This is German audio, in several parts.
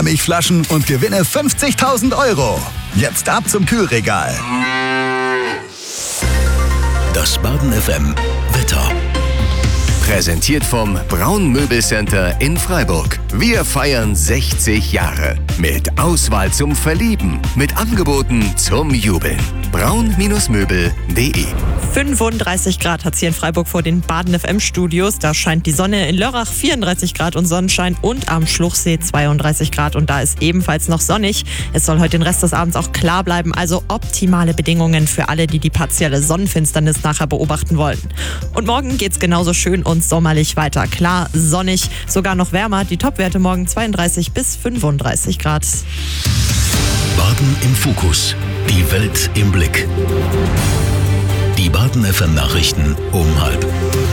Milchflaschen und gewinne 50.000 €. Jetzt ab zum Kühlregal. Das Baden FM Wetter. Präsentiert vom Braun Möbelcenter in Freiburg. Wir feiern 60 Jahre. Mit Auswahl zum Verlieben. Mit Angeboten zum Jubeln. braun-möbel.de 35 Grad hat es hier in Freiburg vor den Baden FM-Studios. Da scheint die Sonne, in Lörrach 34 Grad und Sonnenschein und am Schluchsee 32 Grad und da ist ebenfalls noch sonnig. Es soll heute den Rest des Abends auch klar bleiben, also optimale Bedingungen für alle, die die partielle Sonnenfinsternis nachher beobachten wollen. Und morgen geht's genauso schön und sommerlich weiter. Klar, sonnig, sogar noch wärmer. Die Topwerte morgen 32 bis 35 Grad. Baden im Fokus. Die Welt im Blick. Die Baden FM Nachrichten um 12:30.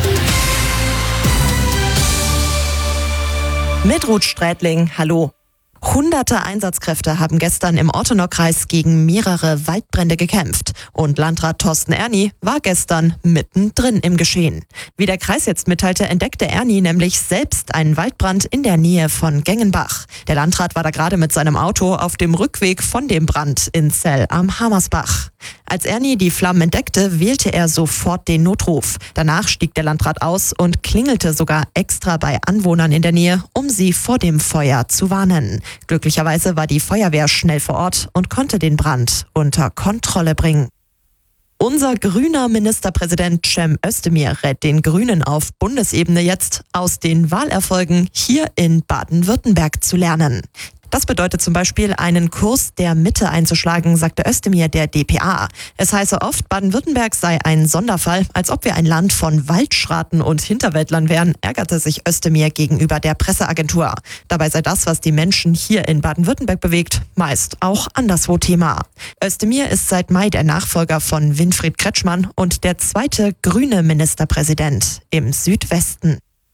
Mit Ruth Strätling, hallo. Hunderte Einsatzkräfte haben gestern im Ortenau-Kreis gegen mehrere Waldbrände gekämpft. Und Landrat Thorsten Erni war gestern mittendrin im Geschehen. Wie der Kreis jetzt mitteilte, entdeckte Erni nämlich selbst einen Waldbrand in der Nähe von Gengenbach. Der Landrat war da gerade mit seinem Auto auf dem Rückweg von dem Brand in Zell am Hamersbach. Als Erni die Flammen entdeckte, wählte er sofort den Notruf. Danach stieg der Landrat aus und klingelte sogar extra bei Anwohnern in der Nähe, um sie vor dem Feuer zu warnen. Glücklicherweise war die Feuerwehr schnell vor Ort und konnte den Brand unter Kontrolle bringen. Unser grüner Ministerpräsident Cem Özdemir rät den Grünen auf Bundesebene jetzt, aus den Wahlerfolgen hier in Baden-Württemberg zu lernen. Das bedeutet zum Beispiel, einen Kurs der Mitte einzuschlagen, sagte Özdemir der dpa. Es heiße oft, Baden-Württemberg sei ein Sonderfall, als ob wir ein Land von Waldschraten und Hinterwäldlern wären, ärgerte sich Özdemir gegenüber der Presseagentur. Dabei sei das, was die Menschen hier in Baden-Württemberg bewegt, meist auch anderswo Thema. Özdemir ist seit Mai der Nachfolger von Winfried Kretschmann und der zweite grüne Ministerpräsident im Südwesten.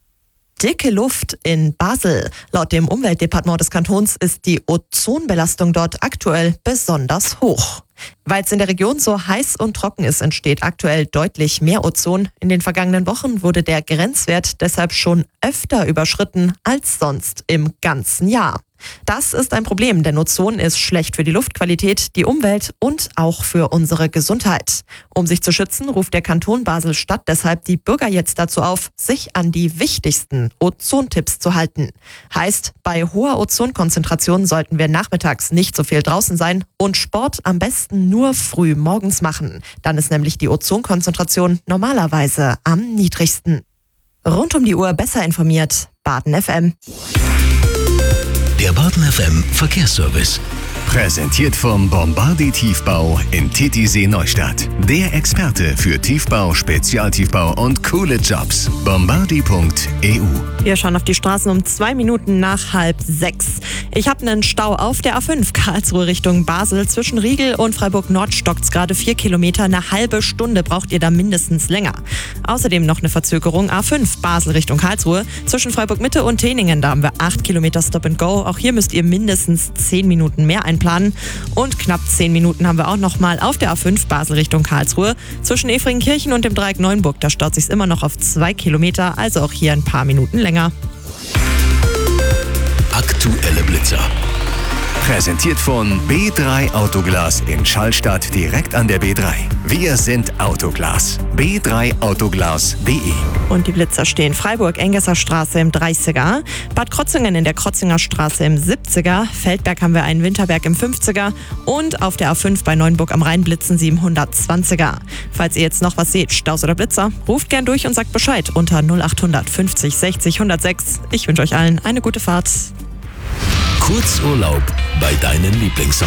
Dicke Luft in Basel. Laut dem Umweltdepartement des Kantons ist die Ozonbelastung dort aktuell besonders hoch. Weil es in der Region so heiß und trocken ist, entsteht aktuell deutlich mehr Ozon. In den vergangenen Wochen wurde der Grenzwert deshalb schon öfter überschritten als sonst im ganzen Jahr. Das ist ein Problem, denn Ozon ist schlecht für die Luftqualität, die Umwelt und auch für unsere Gesundheit. Um sich zu schützen, ruft der Kanton Basel-Stadt deshalb die Bürger jetzt dazu auf, sich an die wichtigsten Ozontipps zu halten. Heißt, bei hoher Ozonkonzentration sollten wir nachmittags nicht so viel draußen sein und Sport am besten nur früh morgens machen. Dann ist nämlich die Ozonkonzentration normalerweise am niedrigsten. Rund um die Uhr besser informiert, Baden FM. Der Baden FM Verkehrsservice. Präsentiert vom Bombardi Tiefbau in Titisee Neustadt. Der Experte für Tiefbau, Spezialtiefbau und coole Jobs. Bombardi.eu. Wir schauen auf die Straßen um 2 Minuten nach 5:30. Ich habe einen Stau auf der A5 Karlsruhe Richtung Basel. Zwischen Riegel und Freiburg-Nord stockt's gerade 4 Kilometer. Eine halbe Stunde braucht ihr da mindestens länger. Außerdem noch eine Verzögerung A5 Basel Richtung Karlsruhe. Zwischen Freiburg-Mitte und Teningen, da haben wir 8 Kilometer Stop and Go. Auch hier müsst ihr mindestens 10 Minuten mehr einplanen. Und knapp 10 Minuten haben wir auch noch mal auf der A5 Basel Richtung Karlsruhe. Zwischen Efringkirchen und dem Dreieck Neuenburg, da staut sich's immer noch auf 2 Kilometer, also auch hier ein paar Minuten länger. Aktuelle Blitzer. Präsentiert von B3 Autoglas in Schallstadt direkt an der B3. Wir sind Autoglas. b3autoglas.de. Und die Blitzer stehen Freiburg, Engesser Straße im 30er, Bad Krotzingen in der Krotzinger Straße im 70er, Feldberg haben wir einen Winterberg im 50er und auf der A5 bei Neuenburg am Rhein blitzen 720er. Falls ihr jetzt noch was seht, Staus oder Blitzer, ruft gern durch und sagt Bescheid unter 0800 50 60 106. Ich wünsche euch allen eine gute Fahrt. Kurzurlaub bei deinen Lieblingsorten.